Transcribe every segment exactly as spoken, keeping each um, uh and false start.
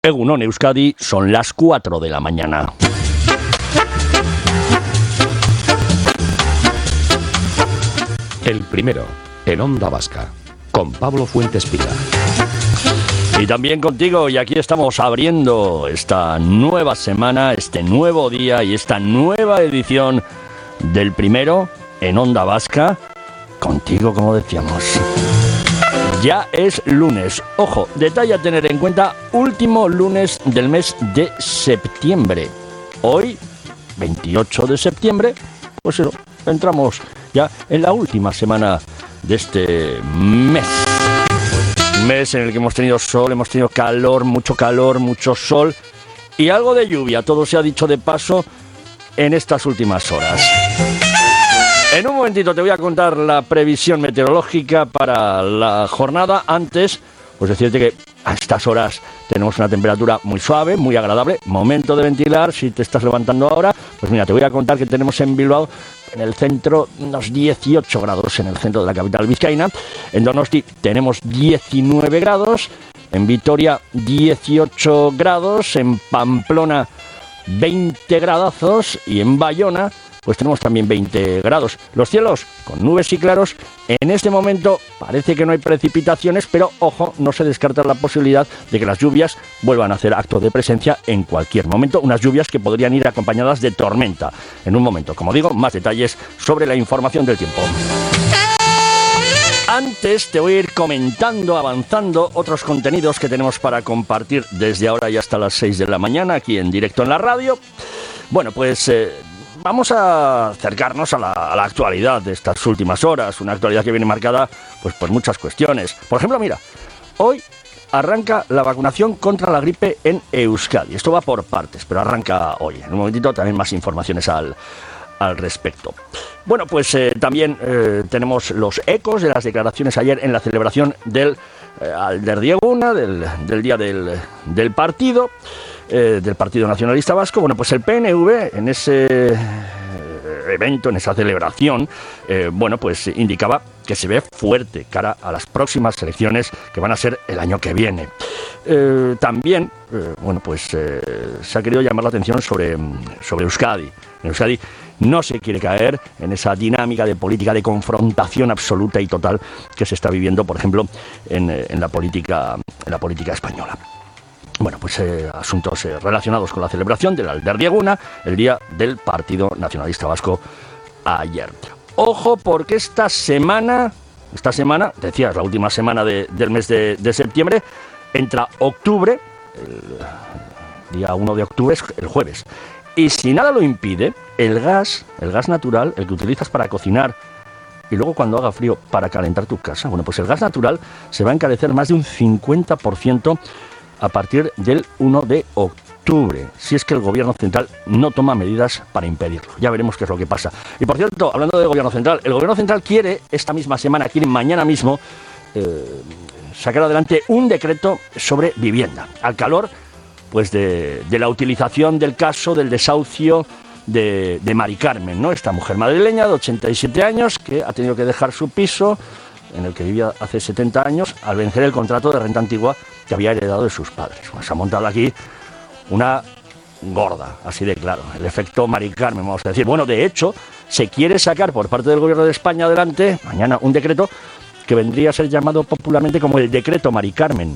Egunon Euskadi, son las cuatro de la mañana. El primero, en Onda Vasca, con Pablo Fuentes Pila. Y también contigo, y aquí estamos abriendo esta nueva semana, este nuevo día y esta nueva edición del primero en Onda Vasca, contigo, como decíamos. Ya es lunes. Ojo, detalle a tener en cuenta, último lunes del mes de septiembre. Hoy, veintiocho de septiembre, pues eso, entramos ya en la última semana de este mes. Mes en el que hemos tenido sol, hemos tenido calor, mucho calor, mucho sol y algo de lluvia, todo se ha dicho de paso en estas últimas horas. En un momentito te voy a contar la previsión meteorológica para la jornada. Antes, pues decirte que a estas horas tenemos una temperatura muy suave, muy agradable. Momento de ventilar, si te estás levantando ahora. Pues mira, te voy a contar que tenemos en Bilbao, en el centro, unos dieciocho grados en el centro de la capital vizcaína. En Donosti tenemos diecinueve grados. En Vitoria, dieciocho grados. En Pamplona, veinte gradazos. Y en Bayona, pues tenemos también veinte grados. Los cielos con nubes y claros. En este momento parece que no hay precipitaciones, pero ojo, no se descarta la posibilidad de que las lluvias vuelvan a hacer acto de presencia en cualquier momento. Unas lluvias que podrían ir acompañadas de tormenta. En un momento, como digo, más detalles sobre la información del tiempo. Antes te voy a ir comentando, avanzando otros contenidos que tenemos para compartir desde ahora y hasta las seis de la mañana aquí en directo en la radio. Bueno, pues Eh, Vamos a acercarnos a la, a la actualidad de estas últimas horas, una actualidad que viene marcada pues, por muchas cuestiones. Por ejemplo, mira, hoy arranca la vacunación contra la gripe en Euskadi. Esto va por partes, pero arranca hoy. En un momentito también más informaciones al, al respecto. Bueno, pues eh, también eh, tenemos los ecos de las declaraciones ayer en la celebración del eh, Alderdieguna, del, del día del, del partido. Eh, del Partido Nacionalista Vasco. Bueno, pues el P N V en ese evento, en esa celebración, eh, bueno, pues indicaba que se ve fuerte cara a las próximas elecciones que van a ser el año que viene. Eh, también, eh, bueno, pues eh, se ha querido llamar la atención sobre, sobre Euskadi. En Euskadi no se quiere caer en esa dinámica de política de confrontación absoluta y total que se está viviendo, por ejemplo, en, en la política, en la política española. Bueno, pues eh, asuntos eh, relacionados con la celebración del Alderdieguna, el día del Partido Nacionalista Vasco ayer. Ojo, porque esta semana, esta semana, decías, la última semana de, del mes de, de septiembre, entra octubre, el día uno de octubre es el jueves. Y si nada lo impide, el gas, el gas natural, el que utilizas para cocinar y luego cuando haga frío para calentar tu casa, bueno, pues el gas natural se va a encarecer más de un cincuenta por ciento a partir del uno de octubre, si es que el gobierno central no toma medidas para impedirlo. Ya veremos qué es lo que pasa. Y por cierto, hablando del gobierno central, el gobierno central quiere, esta misma semana, quiere mañana mismo, eh, sacar adelante un decreto sobre vivienda, al calor pues de, de la utilización del caso del desahucio de, de Mari Carmen, ¿no? Esta mujer madrileña de ochenta y siete años que ha tenido que dejar su piso en el que vivía hace setenta años al vencer el contrato de renta antigua que había heredado de sus padres. Bueno, se ha montado aquí una gorda, así de claro, el efecto Mari Carmen, vamos a decir. Bueno, de hecho, se quiere sacar por parte del gobierno de España adelante, mañana, un decreto que vendría a ser llamado popularmente como el decreto Mari Carmen.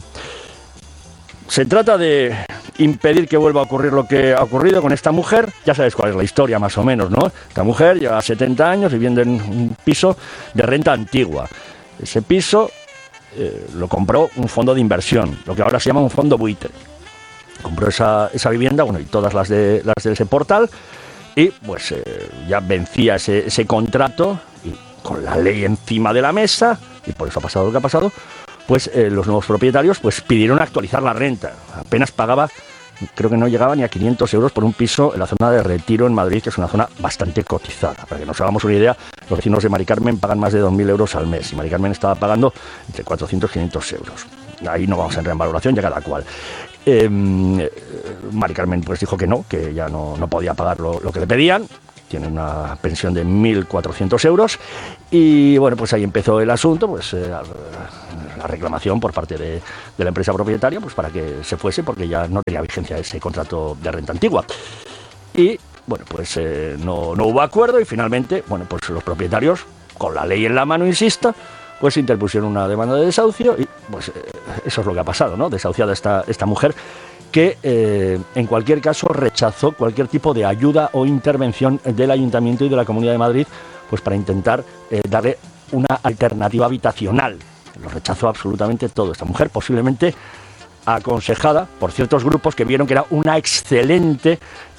Se trata de impedir que vuelva a ocurrir lo que ha ocurrido con esta mujer. Ya sabes cuál es la historia, más o menos, ¿no? Esta mujer lleva setenta años viviendo en un piso de renta antigua. Ese piso eh, lo compró un fondo de inversión, lo que ahora se llama un fondo buitre. Compró esa, esa vivienda, bueno, y todas las de, las de ese portal, y pues eh, ya vencía ese, ese contrato, y con la ley encima de la mesa, y por eso ha pasado lo que ha pasado, pues eh, los nuevos propietarios pues pidieron actualizar la renta. Apenas pagaba, creo que no llegaba ni a quinientos euros por un piso en la zona de Retiro, en Madrid, que es una zona bastante cotizada. Para que nos hagamos una idea, los vecinos de Mari Carmen pagan más de dos mil euros al mes, y Mari Carmen estaba pagando entre cuatrocientos y quinientos euros. Ahí no vamos a entrar en valoración, ya cada cual. Eh, Mari Carmen pues dijo que no, que ya no, no podía pagar lo, lo que le pedían. tiene una pensión de mil cuatrocientos euros y bueno, pues ahí empezó el asunto, pues eh, la reclamación por parte de, de la empresa propietaria, pues para que se fuese porque ya no tenía vigencia ese contrato de renta antigua. Y bueno, pues eh, no, no hubo acuerdo y finalmente, bueno, pues los propietarios, con la ley en la mano, insisto, pues interpusieron una demanda de desahucio y pues eh, eso es lo que ha pasado, ¿no? Desahuciada esta, esta mujer que eh, en cualquier caso rechazó cualquier tipo de ayuda o intervención del Ayuntamiento y de la Comunidad de Madrid pues para intentar eh, darle una alternativa habitacional. Lo rechazó absolutamente todo. Esta mujer posiblemente aconsejada por ciertos grupos que vieron que era una excelente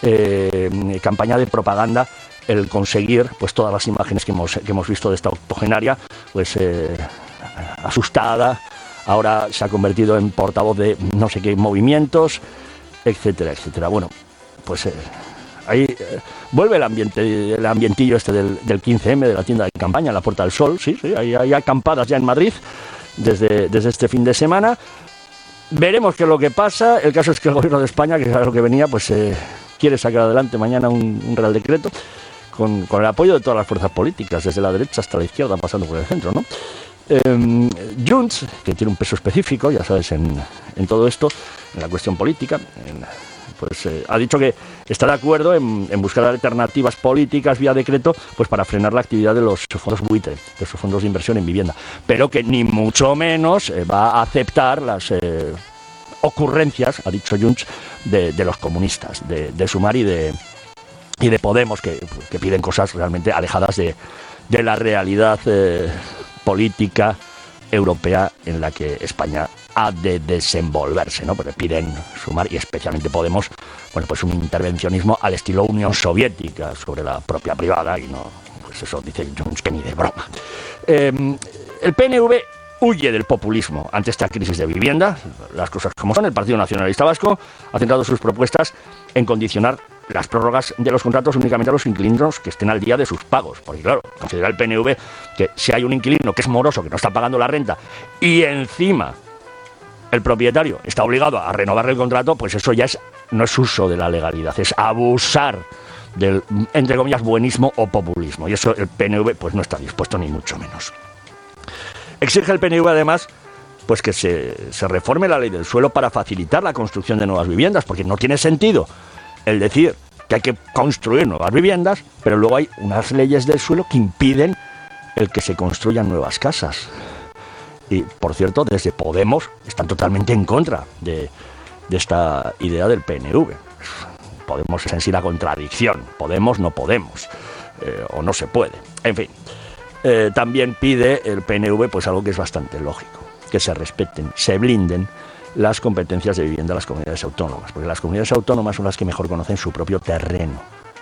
eh, campaña de propaganda el conseguir pues todas las imágenes que hemos, que hemos visto de esta octogenaria pues eh, asustada. Ahora se ha convertido en portavoz de no sé qué movimientos, etcétera, etcétera. Bueno, pues eh, ahí eh, vuelve el ambiente, el ambientillo este del, del quince eme, de la tienda de campaña, en la Puerta del Sol, sí, sí, hay, hay acampadas ya en Madrid desde, desde este fin de semana. Veremos qué es lo que pasa. El caso es que el Gobierno de España, que es a lo que venía, pues eh, quiere sacar adelante mañana un, un Real Decreto con, con el apoyo de todas las fuerzas políticas, desde la derecha hasta la izquierda, pasando por el centro, ¿no? Eh, Junts, que tiene un peso específico, ya sabes, en, en todo esto, en la cuestión política, en, pues eh, ha dicho que está de acuerdo en, en buscar alternativas políticas vía decreto pues para frenar la actividad de los fondos buitre, de esos fondos de inversión en vivienda, pero que ni mucho menos eh, va a aceptar las eh, ocurrencias, ha dicho Junts, de, de los comunistas, de, de Sumar y de, y de Podemos, que, que piden cosas realmente alejadas de, de la realidad eh, política europea en la que España ha de desenvolverse, ¿no? Porque piden Sumar y especialmente Podemos, bueno, pues un intervencionismo al estilo Unión Soviética sobre la propia privada y no, pues eso dice Junts que ni de broma. Eh, el P N V huye del populismo ante esta crisis de vivienda, las cosas como son. El Partido Nacionalista Vasco ha centrado sus propuestas en condicionar las prórrogas de los contratos únicamente a los inquilinos que estén al día de sus pagos, porque claro, considera el P N V que si hay un inquilino que es moroso, que no está pagando la renta y encima el propietario está obligado a renovar el contrato, pues eso ya es, no es uso de la legalidad, es abusar del, entre comillas, buenismo o populismo, y eso el P N V pues no está dispuesto ni mucho menos. Exige el P N V además pues que se, se reforme la ley del suelo para facilitar la construcción de nuevas viviendas, porque no tiene sentido el decir que hay que construir nuevas viviendas, pero luego hay unas leyes del suelo que impiden el que se construyan nuevas casas. Y, por cierto, desde Podemos están totalmente en contra de, de esta idea del P N V. Podemos es en sí la contradicción. Podemos, no podemos. Eh, o no se puede. En fin. Eh, también pide el P N V pues algo que es bastante lógico. Que se respeten, se blinden las competencias de vivienda de las comunidades autónomas, porque las comunidades autónomas son las que mejor conocen su propio terreno.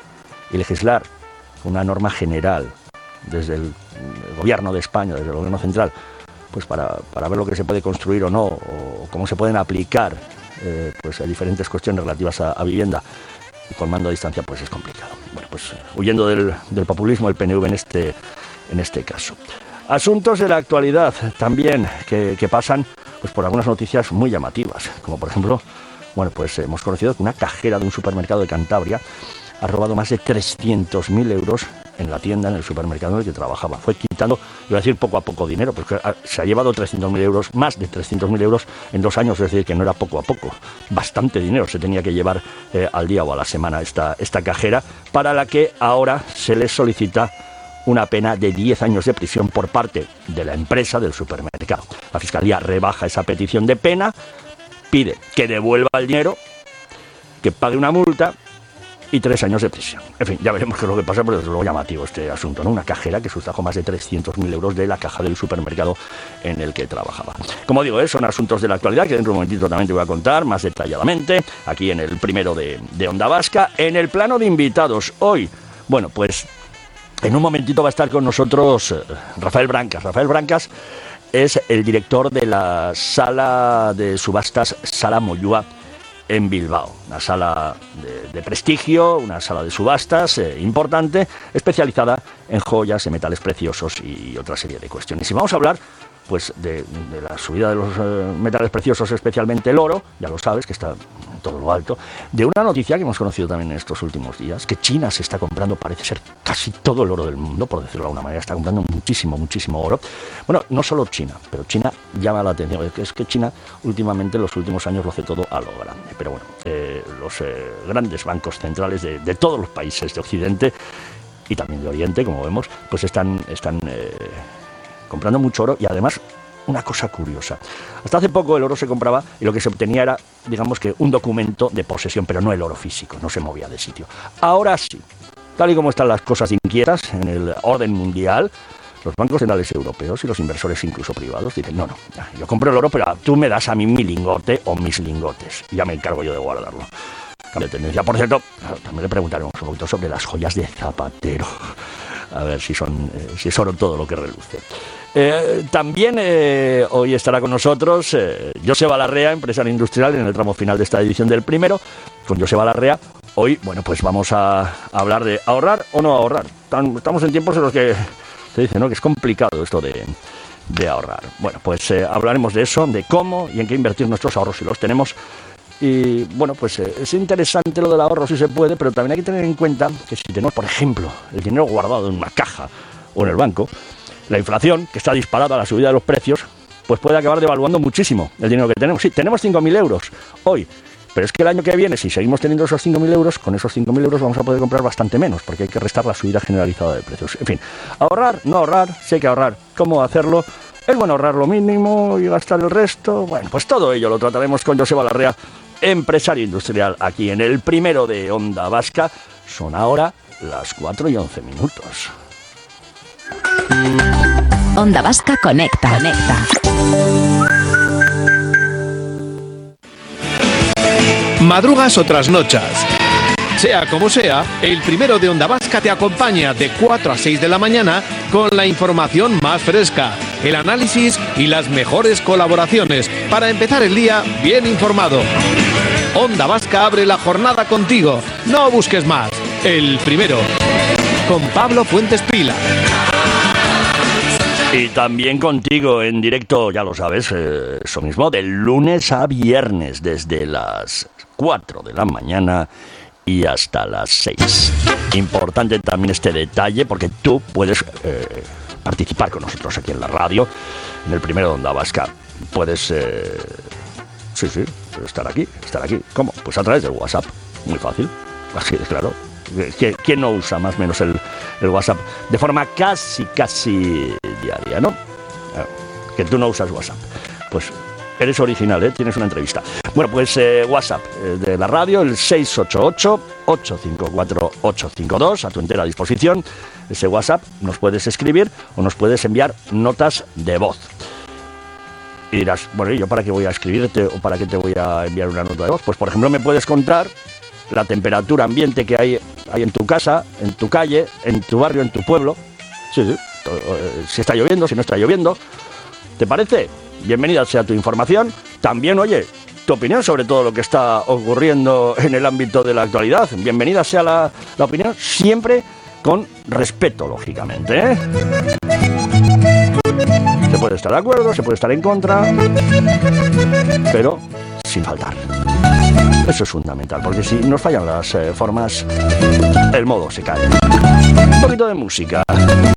Y legislar una norma general desde el gobierno de España, desde el gobierno central, pues para, para ver lo que se puede construir o no, o cómo se pueden aplicar eh, pues a diferentes cuestiones relativas a, a vivienda y con mando a distancia, pues es complicado. Bueno, pues huyendo del, del populismo, el P N V en este, en este caso. Asuntos de la actualidad también que, que pasan pues por algunas noticias muy llamativas, como por ejemplo, bueno, pues hemos conocido que una cajera de un supermercado de Cantabria ha robado más de trescientos mil euros en la tienda, en el supermercado en el que trabajaba. Fue quitando, iba a decir poco a poco dinero, porque se ha llevado trescientos mil euros, más de trescientos mil euros en dos años, es decir, que no era poco a poco. Bastante dinero se tenía que llevar eh, al día o a la semana esta, esta cajera, para la que ahora se le solicita una pena de diez años de prisión por parte de la empresa del supermercado. La Fiscalía rebaja esa petición de pena, pide que devuelva el dinero, que pague una multa y tres años de prisión. En fin, ya veremos qué es lo que pasa, pero es luego llamativo este asunto, ¿no? Una cajera que sustrajo más de trescientos mil euros de la caja del supermercado en el que trabajaba. Como digo, ¿eh? Son asuntos de la actualidad que dentro de un momentito también te voy a contar más detalladamente, aquí en el primero de, de Onda Vasca. En el plano de invitados, hoy, bueno, pues en un momentito va a estar con nosotros eh, Rafael Brancas. Rafael Brancas es el director de la sala de subastas Sala Moyúa en Bilbao. Una sala de, de prestigio, una sala de subastas eh, importante, especializada en joyas, en metales preciosos y otra serie de cuestiones. Y vamos a hablar pues de, de la subida de los eh, metales preciosos, especialmente el oro. Ya lo sabes, que está todo lo alto, de una noticia que hemos conocido también en estos últimos días, que China se está comprando, parece ser, casi todo el oro del mundo, por decirlo de alguna manera, está comprando muchísimo, muchísimo oro. Bueno, no solo China, pero China llama la atención, es que China últimamente en los últimos años lo hace todo a lo grande, pero bueno, eh, los eh, grandes bancos centrales de, de todos los países de Occidente y también de Oriente, como vemos, pues están, están eh, comprando mucho oro y además una cosa curiosa. Hasta hace poco el oro se compraba y lo que se obtenía era, digamos que, un documento de posesión, pero no el oro físico, no se movía de sitio. Ahora sí, tal y como están las cosas inquietas en el orden mundial, los bancos centrales europeos y los inversores incluso privados dicen, no, no, yo compro el oro, pero tú me das a mí mi lingote o mis lingotes, y ya me encargo yo de guardarlo. Cambio de tendencia. Por cierto, también le preguntaremos un poquito sobre las joyas de Zapatero, a ver si son eh, si es oro todo lo que reluce. Eh, también eh, hoy estará con nosotros eh, Joseba Larrea, empresario industrial, en el tramo final de esta edición del primero. Con Joseba Larrea, hoy, bueno, pues vamos a, a hablar de ahorrar o no ahorrar. Estamos en tiempos en los que se dice, ¿no?, que es complicado esto de, de ahorrar. Bueno, pues eh, hablaremos de eso, de cómo y en qué invertir nuestros ahorros si los tenemos. Y bueno, pues eh, es interesante lo del ahorro si se puede, pero también hay que tener en cuenta que si tenemos, por ejemplo, el dinero guardado en una caja o en el banco, la inflación, que está disparada a la subida de los precios, pues puede acabar devaluando muchísimo el dinero que tenemos. Sí, tenemos cinco mil euros hoy, pero es que el año que viene, si seguimos teniendo esos cinco mil euros, con esos cinco mil euros vamos a poder comprar bastante menos, porque hay que restar la subida generalizada de precios. En fin, ahorrar, no ahorrar, si hay que ahorrar, ¿cómo hacerlo? ¿Es bueno ahorrar lo mínimo y gastar el resto? Bueno, pues todo ello lo trataremos con Joseba Larrea, empresario industrial, aquí en el primero de Onda Vasca. Son ahora las cuatro y once minutos. Onda Vasca conecta. Conecta. Madrugas o trasnochas. Sea como sea, el primero de Onda Vasca te acompaña de cuatro a seis de la mañana con la información más fresca, el análisis y las mejores colaboraciones para empezar el día bien informado. Onda Vasca abre la jornada contigo. No busques más. El primero, con Pablo Fuentes Pila. Y también contigo en directo, ya lo sabes, eh, eso mismo, de lunes a viernes, desde las cuatro de la mañana y hasta las seis. Importante también este detalle, porque tú puedes eh, participar con nosotros aquí en la radio, en el primero de Onda Vasca. Puedes, eh, sí, sí, estar aquí, estar aquí. ¿Cómo? Pues a través del WhatsApp. Muy fácil, así de claro. ¿Quién no usa más o menos el, el WhatsApp de forma casi, casi diaria, no? Que tú no usas WhatsApp. Pues eres original, ¿eh? Tienes una entrevista. Bueno, pues eh, WhatsApp eh, de la radio, el seis ocho ocho, ocho cinco cuatro, ocho cinco dos, a tu entera disposición. Ese WhatsApp nos puedes escribir o nos puedes enviar notas de voz. Y dirás, bueno, ¿y yo para qué voy a escribirte o para qué te voy a enviar una nota de voz? Pues, por ejemplo, me puedes contar la temperatura ambiente que hay, hay en tu casa, en tu calle, en tu barrio, en tu pueblo. Sí, sí. Si está lloviendo, si no está lloviendo. ¿Te parece? Bienvenida sea tu información. También, oye, tu opinión sobre todo lo que está ocurriendo en el ámbito de la actualidad. Bienvenida sea la, la opinión, siempre con respeto, lógicamente, ¿eh? Se puede estar de acuerdo, se puede estar en contra, pero sin faltar. Eso es fundamental, porque si nos fallan las eh, formas, el modo se cae. Un poquito de música.